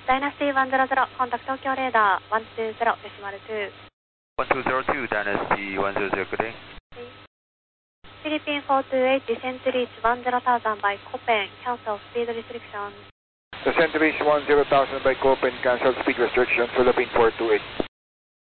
Dynasty 100, contact Tokyo radar 120.2. 1202, Dynasty 100, good day. Philippine 428, descent to reach 10,000 by Copen, cancel speed restriction. Descent to reach 10,000 by Copen, cancel speed restriction, Philippine 428.